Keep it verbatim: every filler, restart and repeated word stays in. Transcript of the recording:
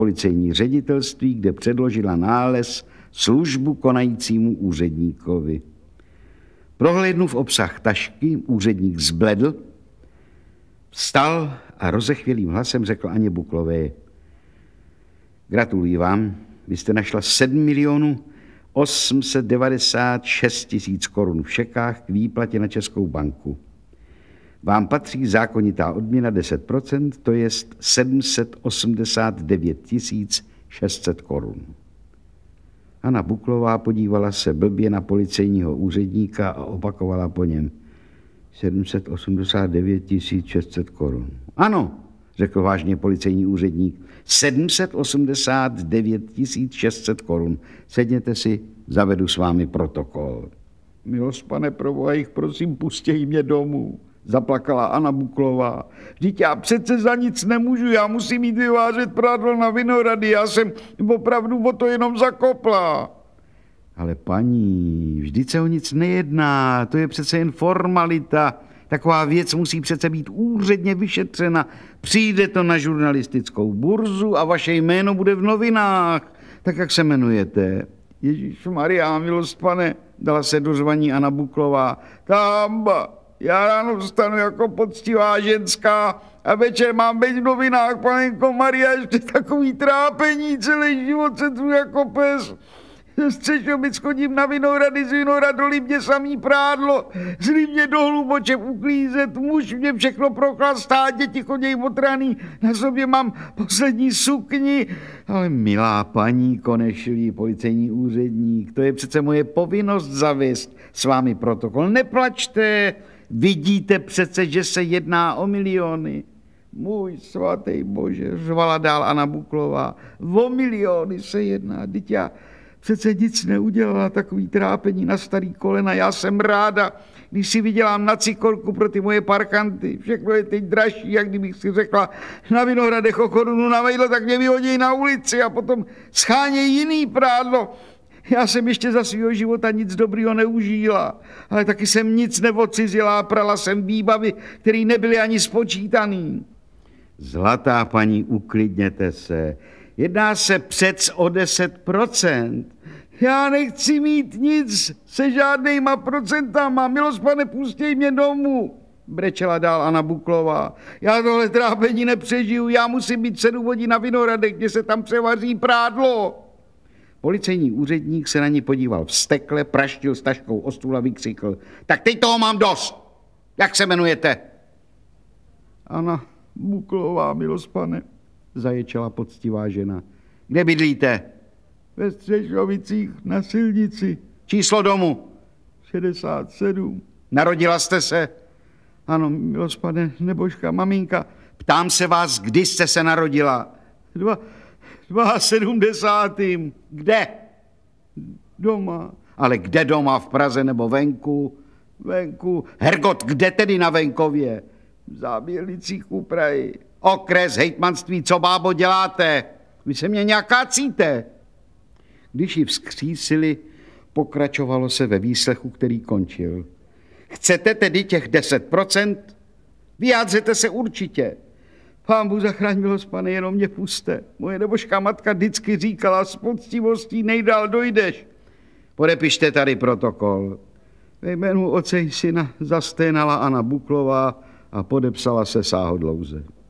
policejní ředitelství, kde předložila nález službu konajícímu úředníkovi. Prohlédnuv obsah tašky, úředník zbledl, vstal a rozechvělým hlasem řekl Aně Buklové: Gratuluji vám, vy jste našla sedm milionů osm set devadesát šest tisíc korun v šekách k výplatě na Českou banku. Vám patří zákonitá odměna deset procent, to je sedm set osmdesát devět tisíc šest set korun. Anna Buklová podívala se blbě na policejního úředníka a opakovala po něm: sedm set osmdesát devět tisíc šest set korun. Ano, řekl vážně policejní úředník, sedm set osmdesát devět tisíc šest set korun. Sedněte si, zavedu s vámi protokol. Milost, pane proboha, jich prosím, pustěj mě domů, zaplakala Anna Buklová. Vždyť já přece za nic nemůžu, já musím jít vyvážet prádlo na Vinohrady, já jsem opravdu o to jenom zakopla. Ale paní, vždyť se o nic nejedná, to je přece jen formalita. Taková věc musí přece být úředně vyšetřena. Přijde to na žurnalistickou burzu a vaše jméno bude v novinách. Tak jak se jmenujete? Ježišmarja, milost, pane, dala se do řvaní Anna Buklová. Tamba, já ráno vstanu jako poctivá ženská a večer mám být v novinách, panenko Maria, ještě takový trápení, celý život se tu jako pes. Ze Střešovic chodím na Vinohrady, z Vinohradolí mě samý prádlo, zlí mě do hluboče uklízet, muž mě všechno prochlastá, děti chodějí otraný, na sobě mám poslední sukni. Ale milá paní, konešlí policejní úředník, to je přece moje povinnost zavést s vámi protokol. Neplačte, vidíte přece, že se jedná o miliony. Můj svatý Bože, řvala dál Anna Buklová, o miliony se jedná, vždyť já přece nic neudělala, takový trápení na starý kolena. Já jsem ráda, když si vydělám na cikorku pro ty moje parkanty. Všechno je teď dražší, jak kdybych si řekla na Vinohradech o korunu na mejdlo, tak mě vyhodí na ulici a potom schánějí jiný prádlo. Já jsem ještě za svého života nic dobrýho neužila, ale taky jsem nic neodcizila, prala jsem výbavy, které nebyly ani spočítaný. Zlatá paní, uklidněte se. Jedná se přec o deset procent. Já nechci mít nic se žádnýma procentama. Milost, pane, pustěj mě domů, brečela dál Anna Buklová. Já tohle trápení nepřežiju, já musím být sedm hodin na Vinohradech, kde se tam převaří prádlo. Policejní úředník se na ní podíval vztekle, praštil s taškou o stůl a vykřikl: Tak teď toho mám dost. Jak se jmenujete? Anna Buklová, milost, pane, zaječela poctivá žena. Kde bydlíte? Ve Střešovicích na silnici. Číslo domu? šedesát sedm. Narodila jste se? Ano, milost, pane, nebožka, maminka. Ptám se vás, kdy jste se narodila? Dva, dva sedmdesátým. Kde? Doma. Ale kde doma? V Praze nebo venku? Venku. Hergot, kde tedy na venkově? V Záběrlicích u Prahy. Okres, hejtmanství, co, bábo, děláte? Vy se mě nějak kácíte. Když ji vzkřísili, pokračovalo se ve výslechu, který končil. Chcete tedy těch deset procent? Vyjádřete se určitě. Pán Bůh zachraň, milost, pane, jenom mě puste. Moje nebožká matka vždycky říkala, s poctivostí nejdál dojdeš. Podepište tady protokol. Ve jménu Otce i Syna zasténala Anna Buklová a podepsala se sáhodlouze.